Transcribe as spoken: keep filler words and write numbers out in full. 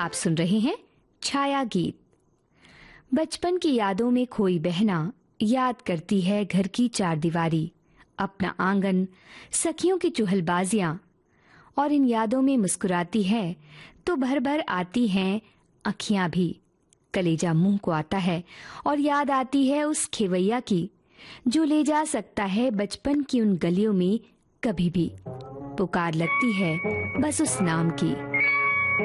आप सुन रहे हैं छाया गीत। बचपन की यादों में खोई बहना याद करती है घर की चार दीवारी, अपना आंगन, सखियों की चुहलबाजियां, और इन यादों में मुस्कुराती है तो भर भर आती हैं अखियां भी। कलेजा मुंह को आता है और याद आती है उस खेवैया की, जो ले जा सकता है बचपन की उन गलियों में कभी भी। पुकार लगती है बस उस नाम की।